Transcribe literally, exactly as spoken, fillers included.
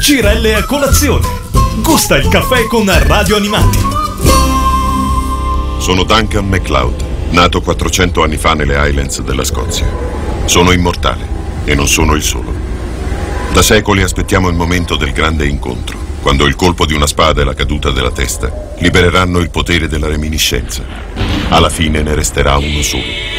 Cirelle a colazione. Gusta il caffè con Radio Animati. Sono Duncan MacLeod, nato quattrocento anni fa nelle Highlands della Scozia. Sono immortale e non sono il solo. Da secoli aspettiamo il momento del grande incontro, quando il colpo di una spada e la caduta della testa libereranno il potere della reminiscenza. Alla fine ne resterà uno solo.